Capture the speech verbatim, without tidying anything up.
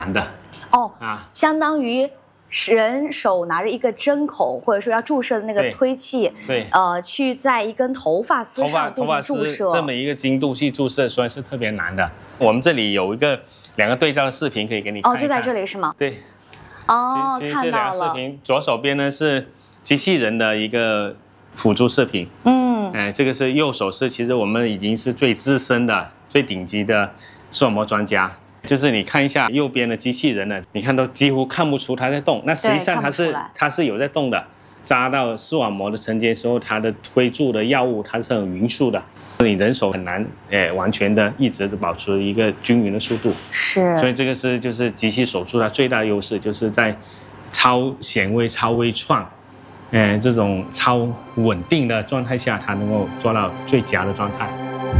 难的哦啊， 相当于人手拿着一个针孔，或者说要注射的那个推器， 对， 呃，去在一根头发丝上进行注射， 这么一个精度去注射，所以是特别难的。我们这里有一个两个对照的视频可以给你看一看。 哦，就在这里是吗？ 对。 哦， 其实看到了。 这两个视频，左手边呢是机器人的一个辅助视频， 嗯， 哎，这个是右手是，其实我们已经是最资深的、最顶级的视网膜专家。就是你看一下右边的机器人呢，你看都几乎看不出它在动，那实际上它是它是有在动的。扎到视网膜的层间时候，它的推注的药物它是很匀速的，你人手很难诶完全的一直的保持一个均匀的速度。 是， 所以这个是就是机器手术它最大的优势，就是在超显微、超微创，诶这种超稳定的状态下，它能够做到最佳的状态。